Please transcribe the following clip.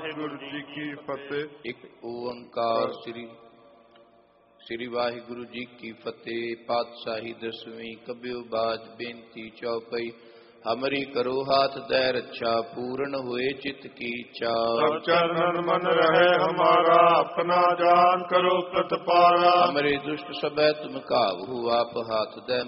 ਵਾਹਿਗੁਰੂ ਜੀ ਕੀ ਫਤਿਹ। ਇੱਕ ਓੰਕਾਰ ਸ੍ਰੀ ਵਾਹਿਗੁਰੂ ਜੀ ਕੀ ਫਤਿਹ। ਪਾਤਸ਼ਾਹੀ ਦਸਵੀਂ ਕਬਿਓ ਬਾਜ ਬੇਨਤੀ ਚੌਪਈ। ਹਮਰੀ ਕਰੋ ਹਾਥ ਦੈ ਰੱਛਾ, ਪੂਰਨ ਹੋਏ ਚਿਤ ਕੀ ਇੱਛਾ। ਸਭ ਚਰਨ ਮਨ ਰਹੇ ਹਮਾਰਾ, ਆਪਣਾ ਜਾਨ ਕਰੋ ਪ੍ਰਤਪਾਰਾ। ਹਮਰੇ ਦੁਸ਼ਟ ਸਭੈ ਤੁਮ ਕਾਬੂ, ਆਪ ਹਾਥ ਦੈ